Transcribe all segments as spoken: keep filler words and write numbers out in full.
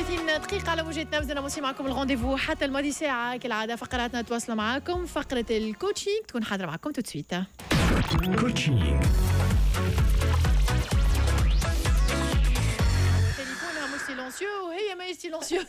ثلاثين دقيقة على موجة نبذ. أنا موسي معكم الغونديفو حتى الماضي ساعة كالعادة. فقراتنا تواصل معكم. فقرة الكوتشينج تكون حاضرة معكم تو سويت. كوتشينج تليفونها مش سيلونسيو وهي ما سيلونسيو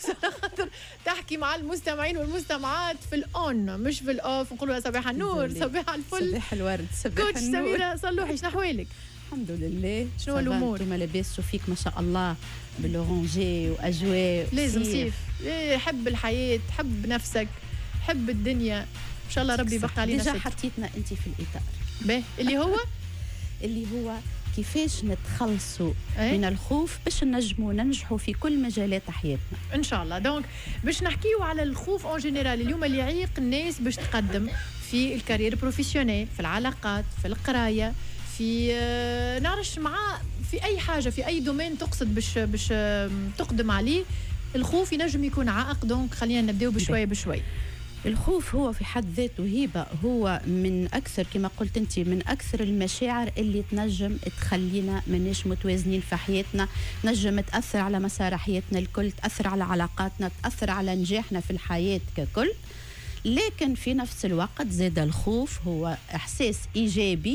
تحكي مع المستمعين والمستمعات في الأون مش في الأوف. نقولوا صباح النور، صباح الفل، صباح الورد، صباح كوتش النور. سميرة صلوحي، شنو أحوالك؟ الحمد لله. شنو الأمور؟ انتم لاباس وفيك ما شاء الله بالأورانجي وأجواء. لازم صيف. حب الحياة، حب نفسك، حب الدنيا. إن شاء الله ربي يبقى علينا. ديجا حطيتنا أنت في الإطار باهي اللي هو اللي هو كيفاش نتخلصوا أي؟ من الخوف باش ننجموا ننجحوا في كل مجالات حياتنا ان شاء الله. دونك باش نحكيو على الخوف اون جينيرال اليوم اللي يعيق الناس باش تقدم في الكارير بروفيسيونيل، في العلاقات، في القرايه، في آه نعرفش مع في اي حاجه، في اي دومين تقصد باش باش آه تقدم عليه. الخوف ينجم يكون عائق. دونك خلينا نبداو بشويه بشوي. الخوف هو في حد ذاته هبة، هو من أكثر كما قلت أنت من أكثر المشاعر اللي تنجم تخلينا مناش متوازنين في حياتنا، نجم تأثر على مسار حياتنا الكل، تأثر على علاقاتنا، تأثر على نجاحنا في الحياة ككل. لكن في نفس الوقت زاد الخوف هو إحساس إيجابي،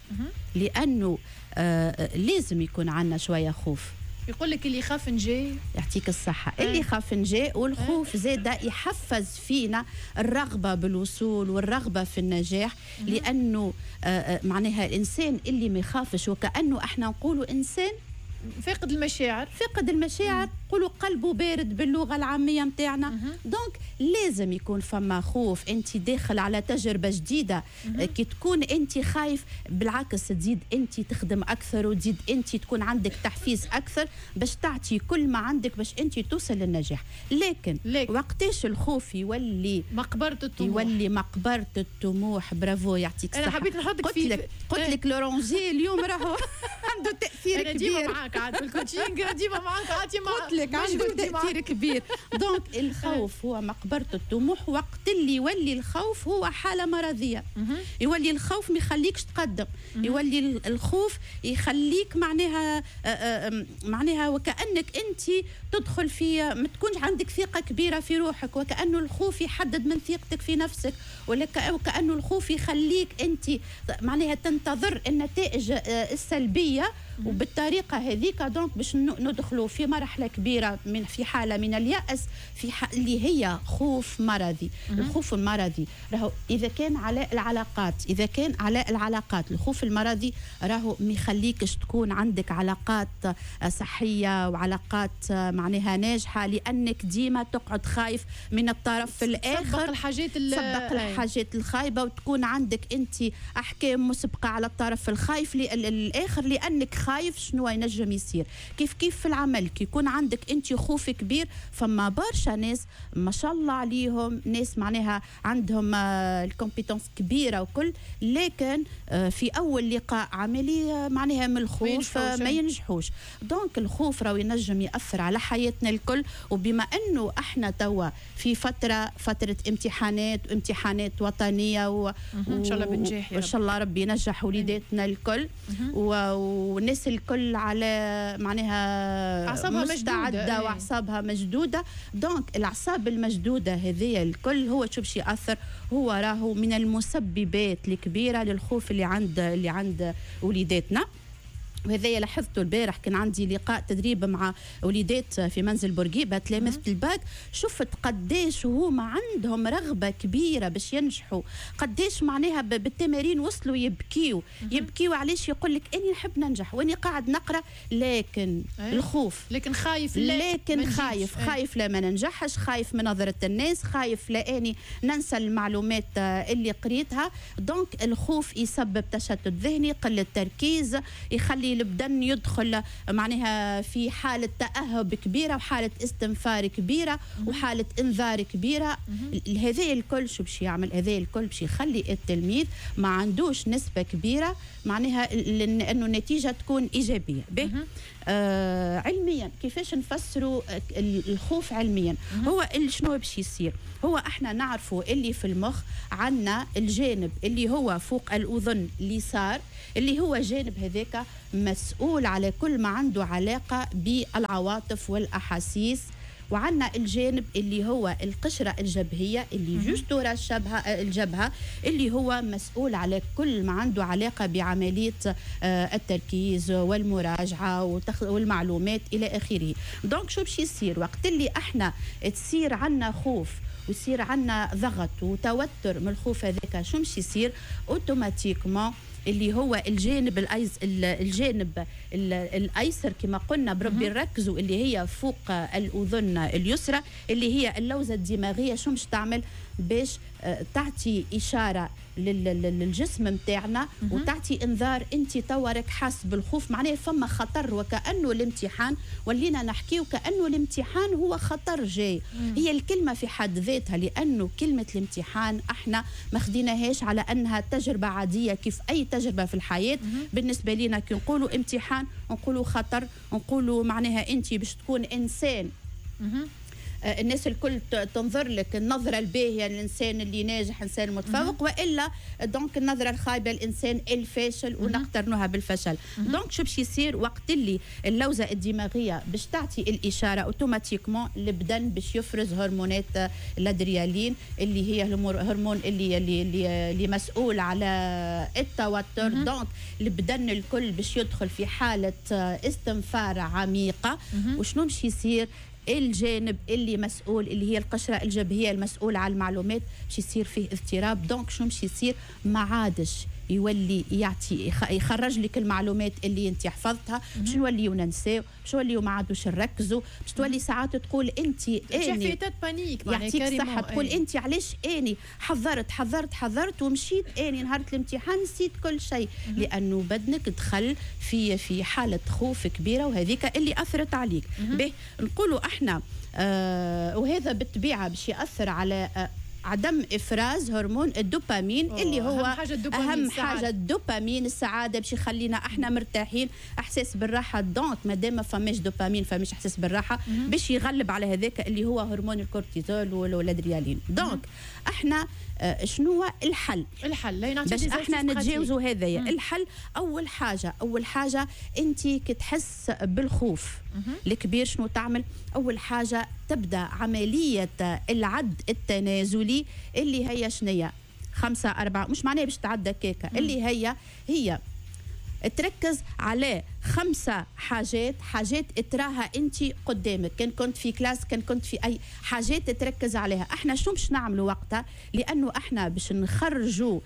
لأنه آه لازم يكون عنا شوية خوف. يقول لك اللي يخاف نجي يعطيك الصحة. أه. اللي يخاف نجي، والخوف زاد يحفز فينا الرغبة بالوصول والرغبة في النجاح. أه. لأنه آه معناها الإنسان اللي ما يخافش وكأنه احنا نقولوا إنسان فاقد المشاعر، فاقد المشاعر، قولوا قلبه بارد باللغة العامية متاعنا. دونك لازم يكون فما خوف. انت داخل على تجربة جديدة. كي تكون انت خايف بالعكس تزيد انت تخدم اكثر، وتزيد انت تكون عندك تحفيز اكثر باش تعطي كل ما عندك باش انت توصل للنجاح. لكن ليك. وقتاش الخوف يولي مقبرة الطموح، يولي مقبرة الطموح. برافو يعطيك الصحة. انا حبيت نحطك قلت في لك قلت لك لورانجي اليوم راهو عنده تأثير أنا كبير. ديما معاك عاد في الكوتشينج، ديما معاك عاد قلت لك عنده تأثير كبير. دونك الخوف هو مقبرة الطموح. وقت اللي يولي الخوف هو حالة مرضية. يولي الخوف ما يخليكش تقدم. يولي الخوف يخليك معناها معناها وكأنك أنت تدخل في ما تكونش عندك ثقة كبيرة في روحك، وكأنه الخوف يحدد من ثقتك في نفسك، وكأنه الخوف يخليك أنت معناها تنتظر النتائج السلبية. وبالطريقة هذيك دونك باش ندخلوا في مرحلة كبيرة من في حالة من اليأس، في اللي هي خوف مرضي. الخوف المرضي راهو إذا كان على العلاقات، إذا كان على العلاقات الخوف المرضي راهو ما يخليكش تكون عندك علاقات صحية وعلاقات معناها ناجحة، لأنك ديما تقعد خايف من الطرف الآخر، تسبق الحاجات تسبق الحاجات الخايبة، وتكون عندك أنت أحكام مسبقة على الطرف الخايف الآخر، لأنك خايف شنو ينجم يصير. كيف كيف في العمل كي يكون عندك انت خوف كبير، فما برشا ناس ما شاء الله عليهم، ناس معناها عندهم الكومبيتنس كبيره وكل، لكن في اول لقاء عملي معناها من الخوف ما ينجحوش. دونك الخوف راهو ينجم ياثر على حياتنا الكل. وبما انه احنا توا في فتره فتره امتحانات وامتحانات وطنيه و... ان شاء الله بنجاح، وان شاء الله ربي ينجح وليداتنا الكل، والناس الكل على معناها أعصابها مستعدة وأعصابها مشدودة. دونك الأعصاب المشدودة هذه الكل هو شو باش يأثر، هو راهو من المسببات الكبيرة للخوف اللي عند اللي عند وليداتنا. وهذا لاحظته البارح كان عندي لقاء تدريب مع وليدات في منزل بورقيبة تلامذة الباك. شفت قديش هما عندهم رغبة كبيرة باش ينجحوا، قديش معناها بالتمارين وصلوا يبكيوا يبكيوا علاش يقول لك اني نحب ننجح واني قاعد نقرا، لكن أيه؟ الخوف لكن خايف لكن خايف أيه؟ خايف لا ما ننجحش، خايف من نظرة الناس، خايف لا اني ننسى المعلومات اللي قريتها. دونك الخوف يسبب تشتت ذهني، قلة تركيز، يخلي البدن يدخل معناها في حالة تأهب كبيرة وحالة استنفار كبيرة وحالة انذار كبيرة. هذا الكل شو باش يعمل؟ هذا الكل باش يخلي التلميذ ما عندوش نسبة كبيرة معناها لأنه النتيجة تكون إيجابية. به آه علميا كيفاش نفسروا الخوف علميا؟ هو شنو باش يصير؟ هو احنا نعرفوا اللي في المخ عنا الجانب اللي هو فوق الأذن اليسار، اللي هو جانب هذاك مسؤول على كل ما عنده علاقة بالعواطف والأحاسيس وعندنا الجانب اللي هو القشره الجبهيه اللي جوست ورا الشبهه الجبهه اللي هو مسؤول على كل ما عنده علاقه بعمليه التركيز والمراجعه والمعلومات الى اخره. دونك شو باش يصير وقت اللي احنا تصير عندنا خوف ويصير عندنا ضغط وتوتر من الخوف هذاك، شو باش يصير اوتوماتيكمون اللي هو الجانب الأيس الجانب الايسر كما قلنا بربي نركزوا اللي هي فوق الاذن اليسرى اللي هي اللوزه الدماغيه، شو باش تعمل باش تعطي اشاره للجسم نتاعنا وتعطي انذار انت توا حاس بالخوف، معناه فما خطر وكانه الامتحان، ولينا نحكي وكانه الامتحان هو خطر جاي. هي الكلمه في حد ذاتها، لانه كلمه الامتحان احنا ما خديناهاش على انها تجربه عاديه كيف اي تجربه في الحياه. بالنسبه لنا كي نقولوا امتحان نقولوا خطر، نقولوا معناها انت باش تكون انسان الناس الكل تنظر لك النظرة الباهية للإنسان اللي ناجح، إنسان متفوق، وإلا دونك النظرة الخايبة الإنسان الفاشل ونقترنوها بالفشل. دونك شو باش يصير وقت اللي اللوزة الدماغية باش تعطي الإشارة أوتوماتيكمون البدن باش يفرز هرمونات الادريالين اللي هي الهرمون اللي اللي اللي, اللي مسؤول على التوتر. دونك البدن الكل باش يدخل في حالة استنفار عميقة. وشنو باش يصير؟ الجانب اللي مسؤول اللي هي القشره الجبهيه المسؤول على المعلومات باش يصير فيه اضطراب. دونك شنو باش يصير؟ ما عادش يولي يعطي يخرج لك المعلومات اللي انت حفظتها، باش نوليو ننساو، باش نوليو ما عادش نركزوا، باش تولي ساعات تقول انت اني بانيك يعطيك صحه تقول انت علاش اني حضرت حضرت حضرت ومشيت اني نهار الامتحان نسيت كل شيء، لانه بدنك دخل في في حاله خوف كبيره وهذيك اللي اثرت عليك. به نقولوا احنا آه وهذا بالطبيعه باش ياثر على آه عدم افراز هرمون الدوبامين اللي هو اهم حاجه الدوبامين، أهم حاجة الدوبامين السعاده باش يخلينا احنا مرتاحين، احساس بالراحه. دونك ما دام ما فماش دوبامين فماش احساس بالراحه باش يغلب على هذاك اللي هو هرمون الكورتيزول والادريالين. دونك احنا آه شنو الحل؟ الحل باش احنا نتجاوزوا هذايا. الحل اول حاجه اول حاجه انت كي تحس بالخوف الكبير شنو تعمل؟ اول حاجه تبدا عمليه العد التنازلي اللي هي شنية خمسة أربعة، مش معناه باش تعدى كيكه، اللي هي هي تركز على خمسة حاجات حاجات تراها انت قدامك، كان كنت في كلاس كان كنت في اي حاجات تركز عليها. احنا شنو باش نعملوا وقتها؟ لانه احنا باش نخرجوا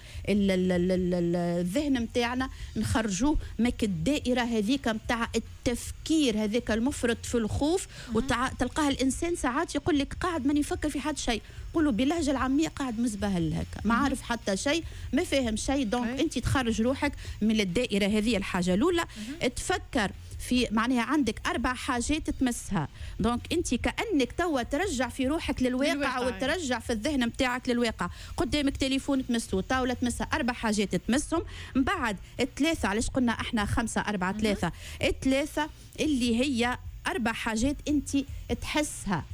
الذهن نتاعنا نخرجوه ماك الدائره هذيك نتاع التفكير هذاك المفرط في الخوف. وتلقاه الانسان ساعات يقول لك قاعد ماني نفكر في حد شيء، قولوا باللهجه العاميه قاعد مزبهل هكا ما عارف حتى شيء ما فاهم شيء. دونك انت تخرج روحك من الدائره هذه. الحاجه الاولى تفكر في معناها عندك اربع حاجات تمسها. دونك انت كانك توا ترجع في روحك للواقع, للواقع وترجع في الذهن نتاعك للواقع. قدامك تليفون تمسه، طاوله تمسها، اربع حاجات تمسهم. من بعد الثلاثه، علاش قلنا احنا خمسه اربعه ثلاثه، الثلاثه اللي هي اربع حاجات انت تحسها،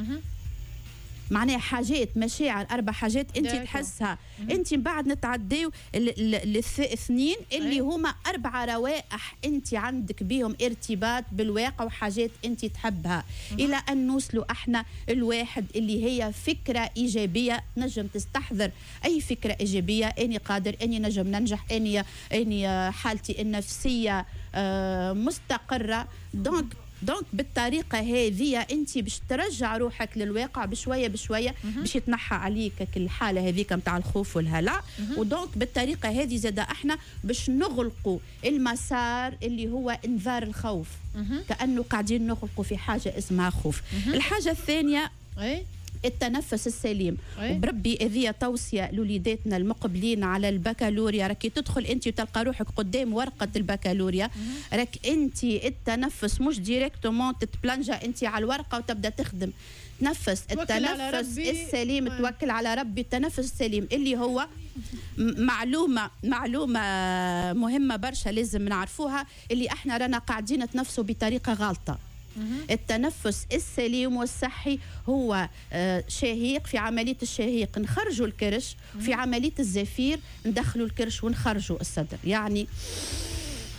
معناها حاجات مشاعر اربع حاجات انت تحسها. انت من بعد نتعداو الاثنين اللي هما اربع روائح انت عندك بهم ارتباط بالواقع وحاجات انت تحبها، الى ان نوصلوا احنا الواحد اللي هي فكره ايجابيه. نجم تستحضر اي فكره ايجابيه، اني قادر، اني نجم ننجح، اني اني حالتي النفسيه مستقره. دونك دونك بالطريقه هذه انت باش ترجع روحك للواقع بشويه بشويه باش يتنحى عليك الحاله هذيك نتاع الخوف والهلع. ودونك بالطريقه هذه زاد احنا باش نغلقوا المسار اللي هو انذار الخوف، كانه قاعدين نغلقوا في حاجه اسمها خوف. الحاجه الثانيه التنفس السليم. وبربي هذه توصيه لوليداتنا المقبلين على البكالوريا، راكي تدخل انت وتلقى روحك قدام ورقه البكالوريا، راك انت التنفس مش ديريكتومون تتبلنجا انت على الورقه وتبدا تخدم. تنفس التنفس السليم، توكل على ربي. التنفس السليم اللي هو معلومه معلومه مهمه برشا لازم نعرفوها، اللي احنا رانا قاعدين نتنفسوا بطريقه غلطه. التنفس السليم والصحي هو شهيق، في عملية الشهيق نخرجوا الكرش، في عملية الزفير ندخلوا الكرش ونخرجوا الصدر. يعني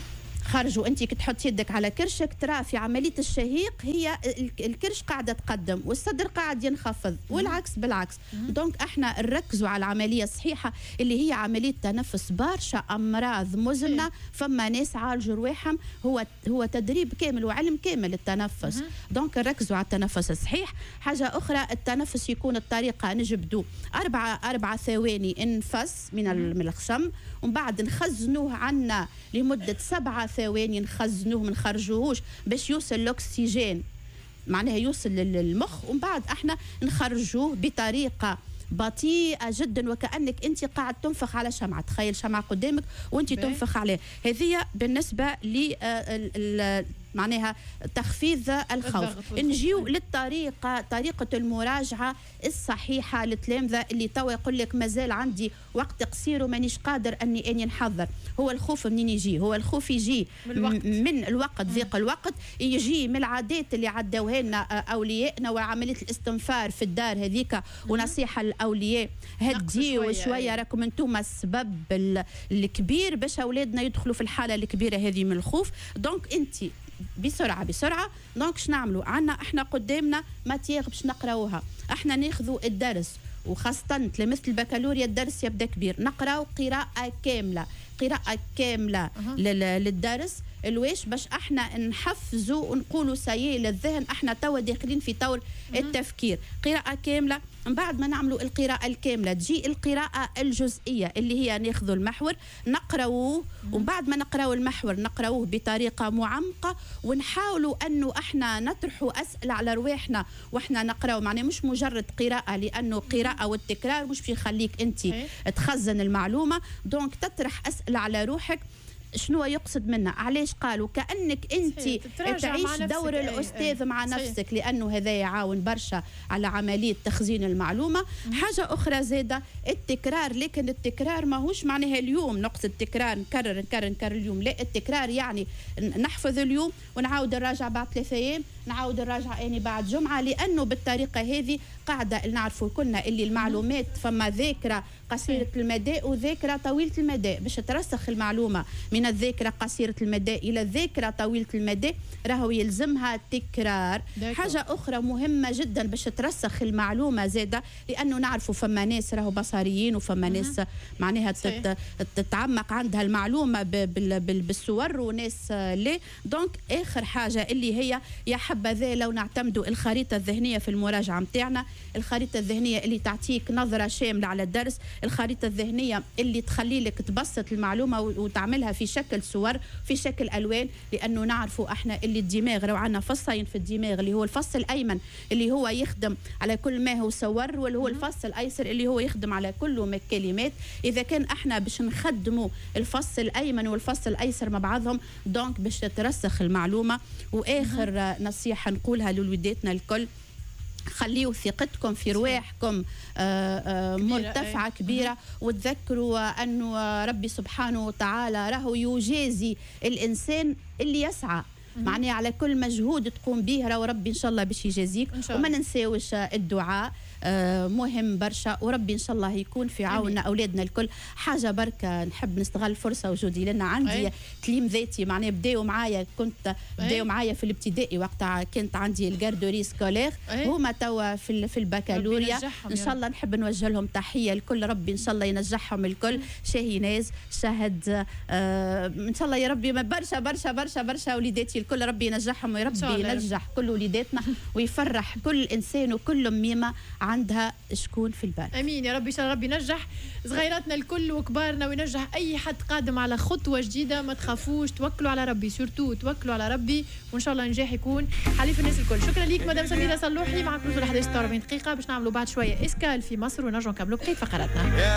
خرجوا. انت كي تحط يدك على كرشك ترى في عمليه الشهيق هي الكرش قاعده تقدم والصدر قاعد ينخفض، والعكس بالعكس. دونك احنا نركزوا على العمليه الصحيحه اللي هي عمليه تنفس. برشا امراض مزمنه فما ناس عالجوا رواحهم، هو هو تدريب كامل وعلم كامل التنفس. دونك نركزوا على التنفس الصحيح. حاجه اخرى التنفس يكون الطريقه نجبدوا اربعه اربعه ثواني نفس من من الخشم، ومن بعد نخزنوه عنا لمده سبعه ثواني، نخزنوه ما نخرجوهوش باش يوصل الاكسجين معناها يوصل للمخ، ومن بعد احنا نخرجوه بطريقه بطيئه جدا وكانك انت قاعد تنفخ على شمعه. تخيل شمعه قدامك وانت تنفخ عليه. هذه بالنسبه ل معناها تخفيض الخوف. نجيو للطريقه طريقه المراجعه الصحيحه للتلامذه اللي توا يقول لك مازال عندي وقت قصير ومانيش قادر اني اني نحضر. هو الخوف منين يجي؟ هو الخوف يجي من الوقت, من الوقت ضيق الوقت، يجي من العادات اللي عدوها لنا اوليائنا وعمليه الاستنفار في الدار هذيك. ونصيحه للاولياء هديوا شويه، راكم انتم السبب الكبير باش اولادنا يدخلوا في الحاله الكبيره هذه من الخوف. دونك انت بسرعه بسرعه. دونك شنو نعملوا؟ عندنا احنا قدامنا ماتيير باش نقراوها، احنا ناخذوا الدرس وخاصه تلامذه البكالوريا الدرس يبدا كبير، نقراو قراءه كامله قراءه كامله أه. للدرس الواش باش احنا نحفزوا ونقولوا سيء للذهن احنا توا داخلين في طور أه. التفكير. قراءه كامله. من بعد ما نعملوا القراءة الكاملة تجي القراءة الجزئية اللي هي ناخذوا المحور نقراوه، ومن بعد ما نقراو المحور نقراوه بطريقة معمقة، ونحاولوا أنه احنا نطرحوا أسئلة على رواحنا واحنا نقراو. معناه مش مجرد قراءة، لأنه قراءة والتكرار مش بيخليك أنت تخزن المعلومة. دونك تطرح أسئلة على روحك. شنو يقصد منا؟ علاش قالوا كأنك أنت تعيش دور ايه الأستاذ ايه مع نفسك، لأنه هذا يعاون برشا على عملية تخزين المعلومة. مم. حاجة أخرى زادة التكرار، لكن التكرار ماهوش معناها اليوم نقصد التكرار نكرر نكرر نكرر اليوم، لا التكرار يعني نحفظ اليوم ونعاود نراجع بعد ثلاثة أيام، نعاود نراجع يعني بعد جمعة، لأنه بالطريقة هذه قاعدة نعرفوا كلنا اللي المعلومات فما ذاكرة قصيرة المدى وذاكرة طويلة المدى. باش ترسخ المعلومة من الذاكرة قصيرة المدى إلى الذاكرة طويلة المدى راهو يلزمها تكرار. حاجة أخرى مهمة جدا باش ترسخ المعلومة زادة، لأنه نعرفوا فما ناس راهو بصريين وفما ناس معناها تتعمق عندها المعلومة بالصور وناس لا. دونك آخر حاجة اللي هي يا حبذا لو نعتمدوا الخريطة الذهنية في المراجعة متاعنا، الخريطة الذهنية اللي تعطيك نظرة شاملة على الدرس، الخريطة الذهنية اللي تخلي لك تبسط المعلومة وتعملها في شكل صور في شكل ألوان. لأنه نعرفوا احنا اللي الدماغ لو عندنا فصين في الدماغ، اللي هو الفص الأيمن اللي هو يخدم على كل ما هو صور، واللي هو الفص الأيسر اللي هو يخدم على كل ما كلمات. إذا كان احنا باش نخدموا الفص الأيمن والفص الأيسر مع بعضهم دونك باش تترسخ المعلومة. وآخر نصيحة نقولها لوليداتنا الكل، خليوا ثقتكم في رواحكم مرتفعة كبيرة، وتذكروا أنه ربي سبحانه وتعالى راهو يجازي الإنسان اللي يسعى معناه على كل مجهود تقوم به، راهو ربي إن شاء الله باش يجازيك. وما ننساوش الدعاء مهم برشا، وربي ان شاء الله يكون في عاوننا اولادنا الكل. حاجه بركه نحب نستغل الفرصه وجودي لنا عندي تلميذاتي معناها بداوا معايا، كنت بداوا معايا في الابتدائي وقتها كنت عندي الجاردوري سكولير، هما توا في في البكالوريا ان شاء الله. نحب نوجه لهم تحيه الكل، ربي ان شاء الله ينجحهم الكل. شاهيناز شهد آه ان شاء الله يا ربي برشا برشا برشا برشا وليداتي الكل ربي ينجحهم، ويا ربي ينجح كل وليداتنا ويفرح كل انسان وكل ميمه عندها شكون في البال. امين يا ربي. ان شاء الله ربي ينجح صغيراتنا الكل وكبارنا، وينجح اي حد قادم على خطوه جديده. ما تخافوش، توكلوا على ربي، سورتو توكلوا على ربي، وان شاء الله نجاح يكون حليف الناس الكل. شكرا ليك مدام سميره صلوحي. معكم وصول أحد عشر وأربعين دقيقه باش نعملوا بعد شويه اسكال في مصر ونرجعوا نكملوا بقيه فقراتنا.